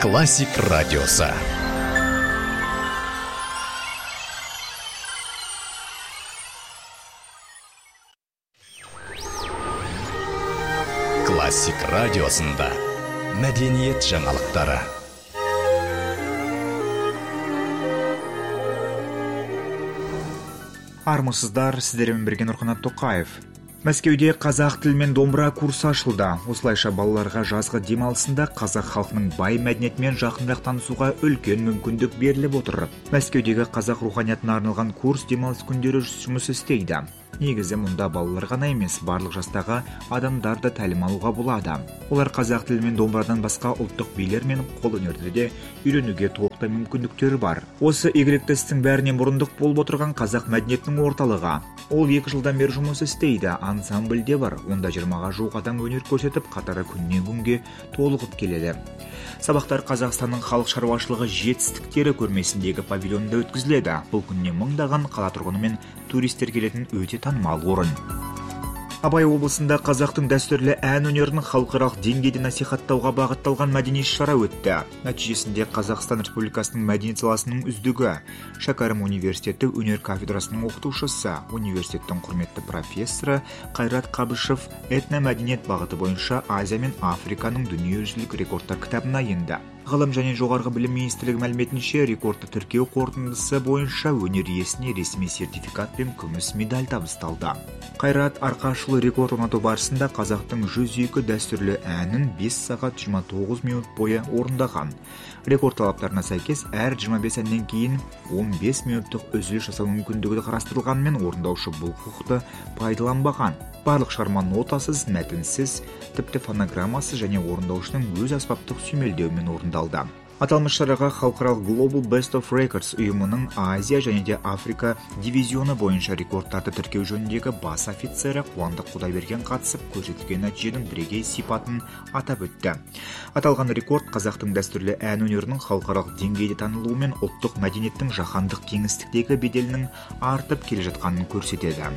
Классик радиосы. Классик радиосында мәдениет жаңалықтары. Армысыздар, сіздермен бірге Нұрқанат Тоқаев. Мәскеуде қазақ тілі мен домбыра курсы ашылды. Осылайша балаларға жазғы демалысында қазақ халқының бай мәдениетімен жақынырақ танысуға үлкен мүмкіндік беріліп отыр. Мәскеудегі қазақ руханиятына арналған курс демалыс күндері жұмыс істейді. Негізі мұнда балалар ғана емес, барлық жастағы адамдар да тәлім алуға болады. Олар қазақ тілі мен домбырадан басқа ұлттық билер мен қолөнерді де үйренуге толықтай мүмкіндіктері бар. Осы игілікті істің бәріне мұрындық болып отырған қазақ мәдениетінің орталығы. Ол 2 жылдан бері жұмыс істейді. Ансамбль де бар. Онда 20-ға жуық адам өнер көрсетіп, қатары күннен күнге толығып келеді. Сабақтар Қазақстанның халық шаруашылығы жетістіктері көрмесіндегі павильонда өткізіледі. Бұл күнне мыңдаған қала тұрғыны мен туристер келетін өте танымал орын. Абай облысында қазақтың дәстүрлі ән өнерін халықаралық деңгейде насихаттауға бағытталған мәдени шара өтті. Нәтижесінде Қазақстан Республикасының мәдениет саласының үздігі, Шәкәрім университеті өнер кафедрасының оқытушысы, университеттің құрметті профессоры Қайрат Қабышев этномәдениет бағыты бойынша Азия мен Африканың дүниежүзілік рекордтар кітабына енді. Ғылым және жоғарғы білім министрлігі мәліметінше, рекордты тіркеу қорытындысы бойынша өнер иесіне ресми сертификат пен күміс медаль табысталды. Қайрат Арқашұлы рекорд орнату барысында қазақтың 102 дәстүрлі әнін 5 сағат 29 минут бойы орындаған. Рекорд талаптарына сәйкес, әр 25 әннен кейін 15 минуттық үзіліс жасау мүмкіндігі қарастырылғанымен, орындаушы бұл құқықты пайдаланбаған. Барлық шығарма нотасыз, мәтінсіз, тіпті фонограммасы және орындаушының өз аспаптық сүйемелдеуімен орындалды. Аталмыш шараға халықаралық Global Best of Records ұйымының Азия және де Африка дивизионы бойынша рекордтарды тіркеу жөніндегі бас офицері Қуандық Құдайберген қатысып, көрсетілген нәтиженің бірегей сипатын атап өтті. Аталған рекорд қазақтың дәстүрлі ән өнерінің халықаралық деңгейде танылуы мен ұлттық мәдениеттің жаһандық кеңістіктегі беделінің артып келе жатқанын көрсетеді.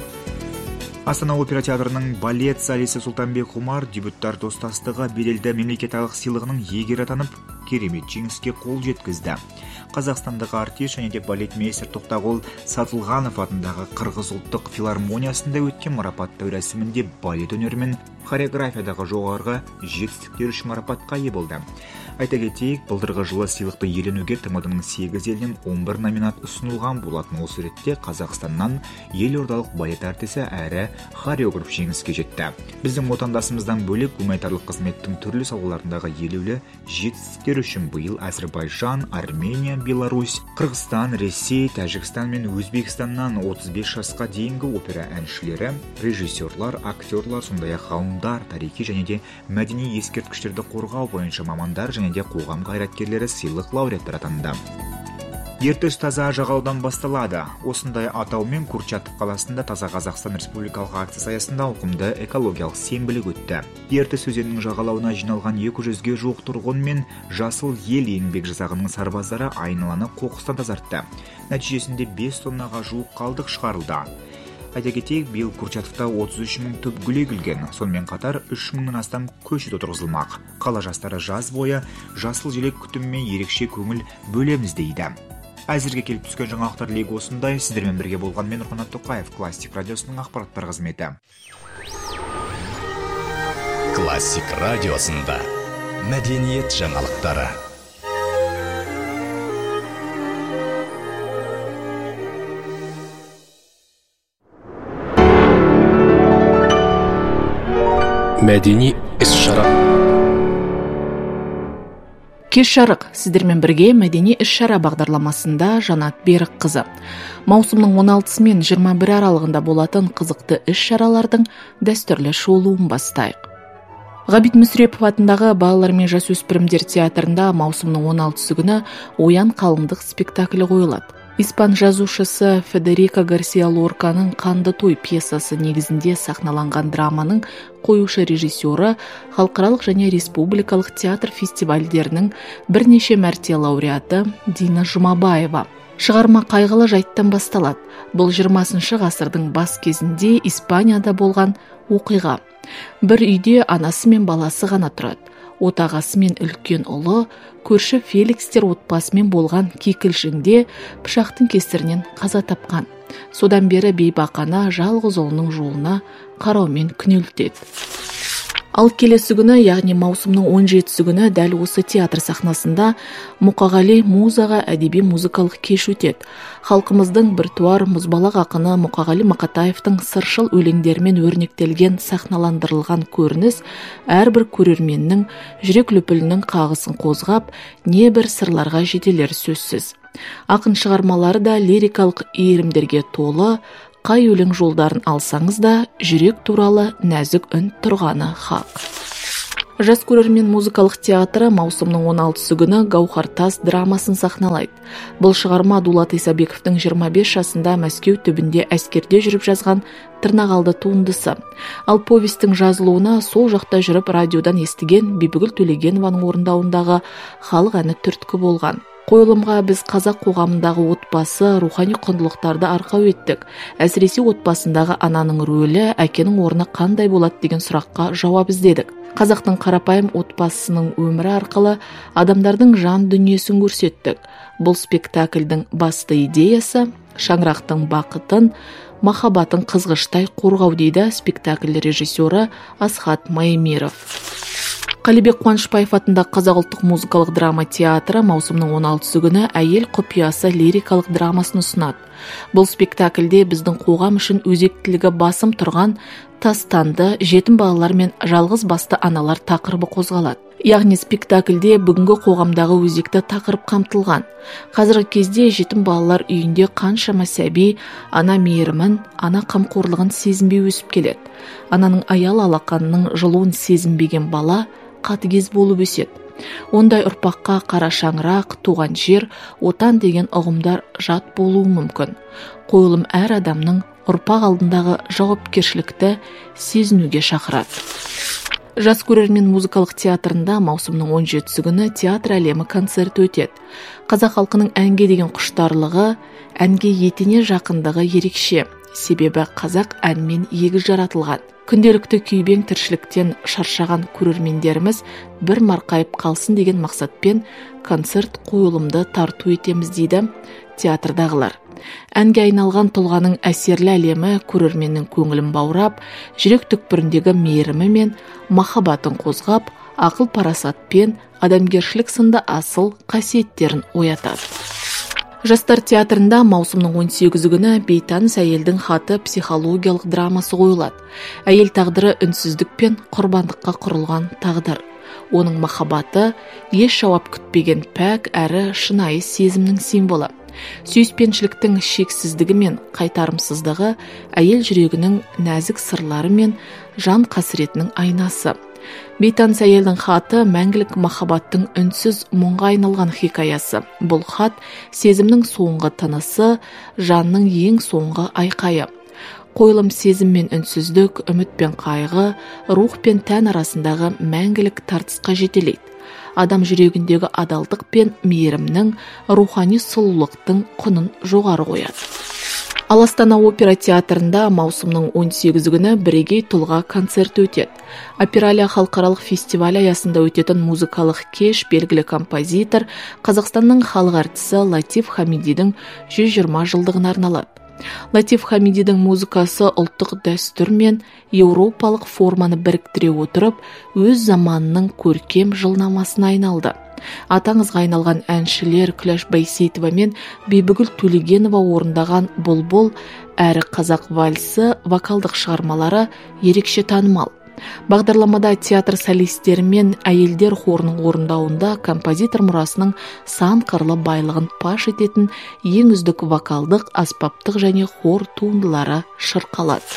Астана опера театрының балет солисі Сұлтанбек Ғұмар дебюттар достастығы беделді мемлекеттік сыйлығының иегері атанып, керемет жеңіске қол жеткізді. Қазақстандық артист және де балетмейстер Тоқтағұл Сатылғанов атындағы Қырғыз ұлттық филармониясында өткен марапаттау рәсімінде балет өнері мен хореографиядағы жоғарғы жетістіктер үшін марапатқа ие болды. Айта кетейік, былтырғы жылы сыйлықты иеленуге ТМД-ның 8 елінен 11 номинат ұсынылған болатын. Осы ретте Қазақстаннан елордалық балет артисі әрі хореограф жеңіске жетті. Біздің отандасымыздан бөлек гуманитарлық қызметтің түрлі салаларындағы елеулі жетістіктер үшін биыл Әзербайжан, Армения, Беларусь, Қырғызстан, Ресей, Тәжікстан мен Өзбекстаннан 35 жасқа дейінгі опера әншілері, режиссерлар, актерлар, сондай-ақ ғалымдар, тарихи және де мәдени ескерткіштерді қорғау бойынша мамандар және де қоғам қайраткерлері сыйлық лауреаттары атанды. Ертіс таза жағалаудан басталады. Осындай атаумен Курчатов қаласында Таза Қазақстан Республикалық акциясы аясында ауқымды экологиялық сенбілік өтті. Ертіс өзенінің жағалауына жиналған 200-ге жуық тұрғын мен жасыл ел еңбек жасағының сарбаздары айналаны қоқыстан тазартты. Нәтижесінде 5 тоннаға жуық қалдық шығарылды. Айта кетейік, биыл Курчатовта 33 мың түп гүл егілген. Сонымен қатар 3 мыңнан астам көшет отырғызылмақ. Қала жастары жаз бойы жасыл желек күтіміне ерекше көңіл бөлеміз дейді. Әзірге келіп түскен жаңалықтар легі осындай. Сіздермен бірге болған мен Нұрқанат Тоқаев, Классик радиосының ақпараттар қызметі. Классик радиосында мәдениет жаңалықтары. Мәдени іс-шара. Кеш жарық, сіздермен бірге мәдени іс-шара бағдарламасында Жанат Берікқызы. Маусымның 16 мен 21 аралығында болатын қызықты іс-шаралардың дәстүрлі шолуын бастайық. Ғабит Мүсірепов атындағы балалар мен жасөспірімдер театрында маусымның 16 күні Оян қалыңдық спектаклі қойылады. Испан жазушысы Федерико Гарсия Лорканың «Қанды той» пьесасы негізінде сахналанған драманың қоюшы режиссері, халықаралық және республикалық театр фестивальдерінің бірнеше мәрте лауреаты Дина Жұмабаева. Шығарма қайғылы жайттан басталады. Бұл 20 ғасырдың бас кезінде Испанияда болған оқиға. Бір үйде анасы мен баласы ғана тұрады. отағасы мен үлкен ұлы, көрші Феликстер отбасымен болған кикілжіңде пышақтың кесірінен қаза тапқан. Содан бері бейбақана жалғыз ұлының жолына қараумен күнелтеді. Ал келесі күні, яғни маусымның 17-сі күні дәл осы театр сахнасында Мұқағали музаға әдеби музыкалық кеш өтеді. Халқымыздың біртуар мұзбалақ ақыны Мұқағали Мақатаевтың сыршыл өлеңдерімен өрнектелген сахналандырылған көрініс әрбір көрерменнің жүрек лүпілінің қағысын қозғап, небір сырларға жетелер сөзсіз. Ақын шығармалары да лирикалық иірімдерге толы, қай өлең жолдарын алсаңыз да жүрек туралы нәзік үн тұрғаны хақ. Жас көрермен музыкалық театры маусымның 16-сі күні Гаухар тас драмасын сахналайды. Бұл шығарма Дулат Исабековтың 25 жасында Мәскеу түбінде әскерде жүріп жазған тырнақалды туындысы. Ал повестің жазылуына сол жақта жүріп радиодан естіген Бибігүл Төлегенованың орындауындағы халық әні түрткі болған. Қойылымға біз қазақ қоғамындағы отбасы, рухани құндылықтарды арқау еттік. Әсіресе отбасындағы ананың рөлі, әкенің орны қандай болады деген сұраққа жауап іздедік. Қазақтың қарапайым отбасының өмірі арқылы адамдардың жан дүниесін көрсеттік. Бұл спектакльдің басты идеясы шаңырақтың бақытын, махаббатын қызғыштай қорғау дейді спектакль режиссері Асхат Майемиров. Қалибек Қуанышбаев атындағы Қазақ ұлттық музыкалық драма театры маусымның 16-сі күні әйел құпиясы лирикалық драмасын ұсынады. Бұл спектакльде біздің қоғам үшін өзектілігі басым тұрған тастанды, жетім балалар мен жалғыз басты аналар тақырыбы қозғалады. Яғни спектакльде бүгінгі қоғамдағы өзекті тақырып қамтылған. Қазіргі кезде жетім балалар үйінде қаншама сәби ана мейірімін, ана қамқорлығын сезінбей өсіп келеді. Ананың аял алақанының жылуын сезінбеген бала қатыгез болып өседі. Ондай ұрпаққа қара шаңырақ, туған жер, отан деген ұғымдар жат болуы мүмкін. Қойылым әр адамның ұрпақ алдындағы жауапкершілікті сезінуге шақырады. Жас көрермен музыкалық театрында маусымның 17-сі күні театр әлемі концерті өтеді. Қазақ халқының әнге деген құштарлығы, әнге етене жақындығы ерекше. Себебі қазақ әнмен егіз жаратылған. Күнделікті күйбең тіршіліктен шаршаған көрермендеріміз бір марқайып қалсын деген мақсатпен концерт қойылымды тарту етеміз дейді театрдағылар. Әнге айналған тұлғаның әсерлі әлемі көрерменнің көңілін баурап, жүрек түкпіріндегі мейірімі мен махаббатын қозғап, ақыл парасат пен адамгершілік сынды асыл қасиеттерін оятады. Жастар театрында маусымның 18-і күні бейтаныс әйелдің хаты психологиялық драмасы қойылады. Әйел тағдыры үнсіздік пен құрбандыққа құрылған тағдыр. Оның махаббаты еш жауап күтпеген пәк әрі шынайы сезімнің символы. Сүйіспеншіліктің шексіздігі мен қайтарымсыздығы әйел жүрегінің нәзік сырлары мен жан қасіретінің айнасы. Бейтаныс әйелдің хаты мәңгілік махаббаттың үнсіз мұңға айналған хикаясы. Бұл хат сезімнің соңғы тынысы, жанның ең соңғы айқайы. Қойылым сезім мен үнсіздік, үміт пен қайғы, рух пен тән арасындағы мәңгілік тартысқа жетелейді. Адам жүрегіндегі адалдық пен мейірімнің, рухани сұлулықтың құнын жоғары қояды. Ал Астана опера театрында маусымның 18-і күні бірегей тұлға концерті өтеді. Опералия халықаралық фестиваль аясында өтетін музыкалық кеш белгілі композитор Қазақстанның халық әртісі Латиф Хамидидің 120 жылдығына арналады. Латиф Хамидидің музыкасы ұлттық дәстүр мен еуропалық форманы біріктіре отырып, өз заманының көркем жылнамасына айналды. Атаңызға айналған әншілер Күләш Байсейітова мен Бибігүл Төлегенова орындаған бұлбұл әрі қазақ вальсы вокалдық шығармалары ерекше танымал. Бағдарламада театр солистері мен әйелдер хорының орындауында композитор мұрасының сан қырлы байлығын паш ететін ең үздік вокалдық, аспаптық және хор туындылары шырқалады.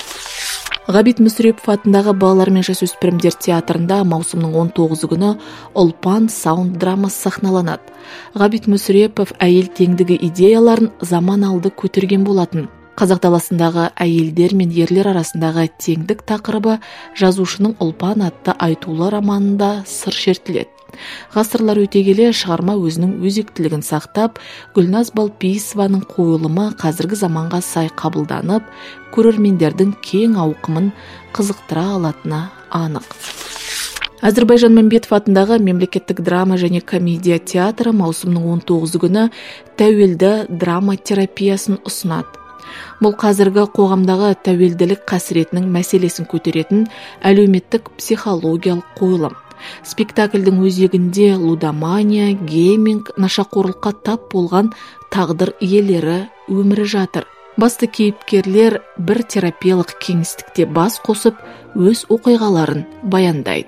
Ғабит Мүсірепов атындағы балалар мен жасөспірімдер театрында маусымның 19-і күні Ұлпан саунд драмасы сахналанады. Ғабит Мүсірепов әйел теңдігі идеяларын заман алды көтерген болатын. Қазақ даласындағы әйелдер мен ерлер арасындағы теңдік тақырыбы жазушының Ұлпан атты айтулы романында сыр шертіледі. Ғасырлар өте келе шығарма өзінің өзектілігін сақтап, Гүлназ Балпейісованың қойылымы қазіргі заманға сай қабылданып, көрермендердің кең ауқымын қызықтыра алатыны анық. Әзірбайжан Мәмбетов атындағы мемлекеттік драма және комедия театры маусымның 19 күні тәуелді драма терапиясын ұсынады. Бұл қазіргі қоғамдағы тәуелділік қасіретінің мәселесін көтеретін әлеуметтік психологиялық қойылым. Спектакльдің өзегінде лудомания, гейминг, нашақорлыққа тап болған тағдыр иелері өмірі жатыр. Басты кейіпкерлер бір терапиялық кеңістікте бас қосып, өз оқиғаларын баяндайды.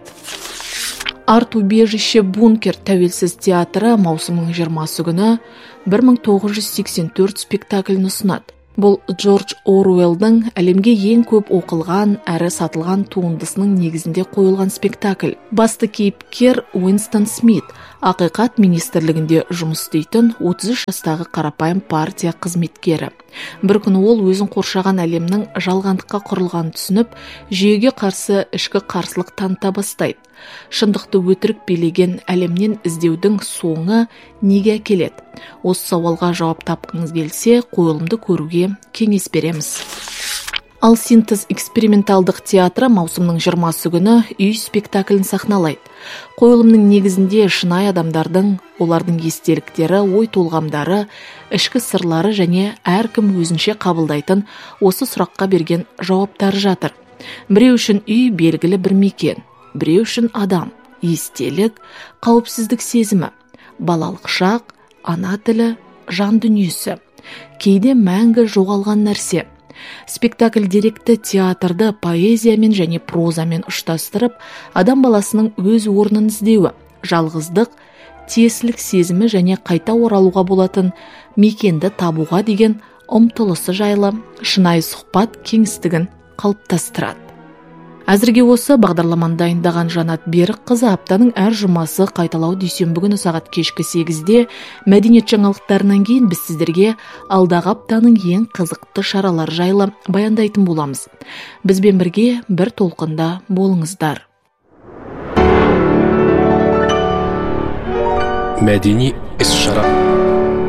Арт-убежище бункер тәуелсіз театры маусымның 20 күні 1984 спектаклін ұсынады. Бұл Джордж Оруэллдың әлемге ең көп оқылған әрі сатылған туындысының негізінде қойылған спектакль. Басты кейіпкер Уинстон Смит, ақиқат министрлігінде жұмыс істейтін 33 жастағы қарапайым партия қызметкері. Бір күні ол өзін қоршаған әлемнің жалғандыққа құрылғанын түсініп, жүйеге қарсы ішкі қарсылық таныта бастайды. Шындықты өтірік билеген әлемнен іздеудің соңы неге әкеледі? Осы сауалға жауап тапқыңыз келсе, қойылымды көруге кеңес береміз. Ал синтез эксперименталдық театры маусымның 20 күні үй спектаклін сахналайды. Қойылымның негізінде шынайы адамдардың, олардың естеліктері, ой толғамдары, ішкі сырлары және әркім өзінше қабылдайтын осы сұраққа берген жауаптары жатыр. Біреу үшін үй белгілі бір мекен, біреу үшін адам, естелік, қауіпсіздік сезімі, балалық шақ, ана тілі, жан дүниесі, кейде мәңгі жоғалған нәрсе. Спектакль деректі театрды поэзиямен және прозамен ұштастырып, адам баласының өз орнын іздеуі, жалғыздық, тиесілік сезімі және қайта оралуға болатын мекенді табуға деген ұмтылысы жайлы шынайы сұхбат кеңістігін қалыптастырады. Әзірге осы бағдарламаны дайындаған Жанат Берікқызы аптаның әр жұмасы қайталау дүйсенбі күні сағат кешкі 8-де мәдениет жаңалықтарынан кейін біз сіздерге алдағы аптаның ең қызықты шаралары жайлы баяндайтын боламыз. Бізбен бірге бір толқында болыңыздар. Мәдени іс-шара.